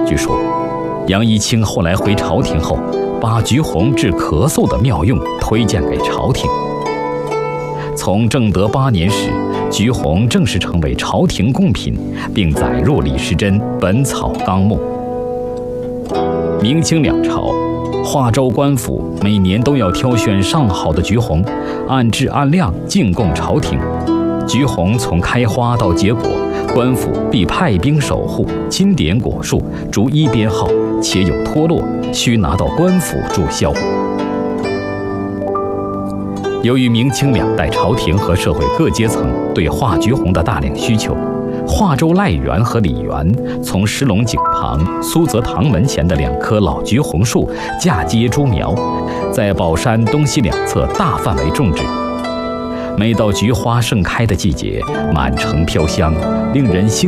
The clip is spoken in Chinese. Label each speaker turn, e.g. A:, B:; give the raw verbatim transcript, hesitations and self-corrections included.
A: 据说，杨一清后来回朝廷后，把橘红治咳嗽的妙用推荐给朝廷。从正德八年始，橘红正式成为朝廷贡品，并载入李时珍《本草纲目》。明清两朝，华州官府每年都要挑选上好的橘红，按质按量进贡朝廷。橘红从开花到结果，官府必派兵守护，钦点果树，逐一编号，且有脱落，需拿到官府注销。由于明清两代朝廷和社会各阶层对化橘红的大量需求，华州赖园和李园从石龙井旁、苏泽堂门前的两棵老橘红树嫁接株苗，在宝山东西两侧大范围种植。每到菊花盛开的季节，满城飘香，令人兴